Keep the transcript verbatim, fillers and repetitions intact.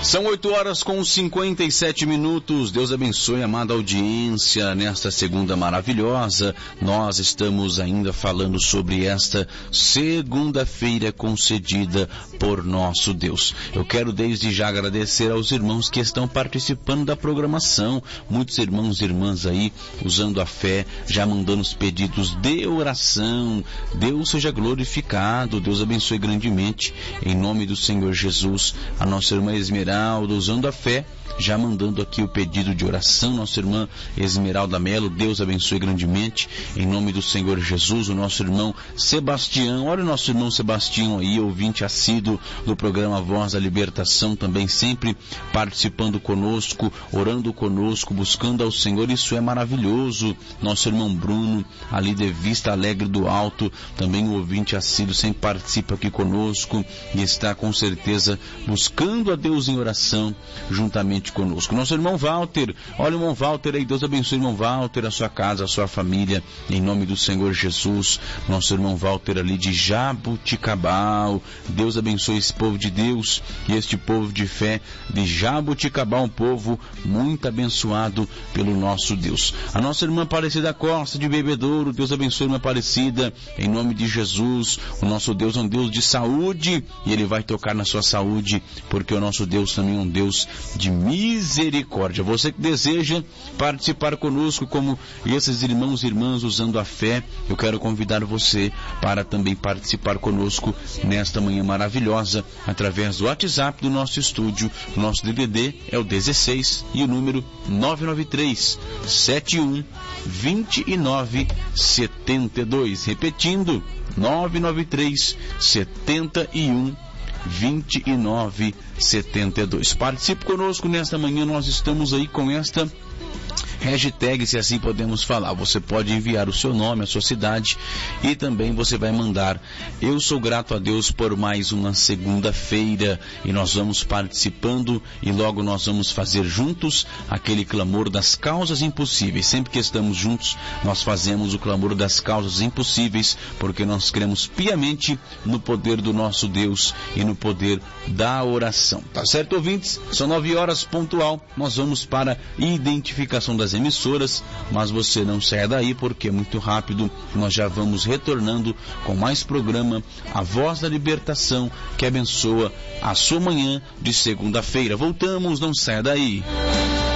São oito horas com cinquenta e sete minutos. Deus abençoe a amada audiência nesta segunda maravilhosa. Nós estamos ainda falando sobre esta segunda-feira concedida por nosso Deus. Eu quero desde já agradecer aos irmãos que estão participando da programação. Muitos irmãos e irmãs aí usando a fé, já mandando os pedidos de oração. Deus seja glorificado. Deus abençoe grandemente. Em nome do Senhor Jesus, a nossa irmã Esmeralda, usando a fé, já mandando aqui o pedido de oração, nossa irmã Esmeralda Melo, Deus abençoe grandemente, em nome do Senhor Jesus. O nosso irmão Sebastião, olha o nosso irmão Sebastião aí, ouvinte assíduo do programa Voz da Libertação, também sempre participando conosco, orando conosco, buscando ao Senhor, isso é maravilhoso. Nosso irmão Bruno, ali de Vista Alegre do Alto, também o ouvinte assíduo, sempre participa aqui conosco e está com certeza buscando a Deus em oração juntamente conosco. Nosso irmão Walter, olha o irmão Walter aí, Deus abençoe o irmão Walter, a sua casa, a sua família, em nome do Senhor Jesus. Nosso irmão Walter ali de Jabuticabal, Deus abençoe esse povo de Deus e este povo de fé de Jabuticabal, um povo muito abençoado pelo nosso Deus. A nossa irmã Aparecida Costa de Bebedouro, Deus abençoe a irmã Aparecida, em nome de Jesus. O nosso Deus é um Deus de saúde e Ele vai tocar na sua saúde, porque o nosso Deus também é um Deus de misericórdia. Você que deseja participar conosco como esses irmãos e irmãs usando a fé, eu quero convidar você para também participar conosco nesta manhã maravilhosa, através do WhatsApp do nosso estúdio. O nosso D D D é o dezesseis e o número nove nove três, sete um, dois nove sete dois. Repetindo, nove nove três, sete um, dois nove sete dois. Participe conosco nesta manhã. Nós estamos aí com esta hashtag, se assim podemos falar. Você pode enviar o seu nome, a sua cidade, e também você vai mandar: eu sou grato a Deus por mais uma segunda-feira. E nós vamos participando e logo nós vamos fazer juntos aquele clamor das causas impossíveis. Sempre que estamos juntos, nós fazemos o clamor das causas impossíveis, porque nós cremos piamente no poder do nosso Deus e no poder da oração. Tá certo, ouvintes? São nove horas pontual. Nós vamos para a identificação das emissoras, mas você não saia daí, porque é muito rápido. Nós já vamos retornando com mais programa, a Voz da Libertação, que abençoa a sua manhã de segunda-feira. Voltamos, não saia daí.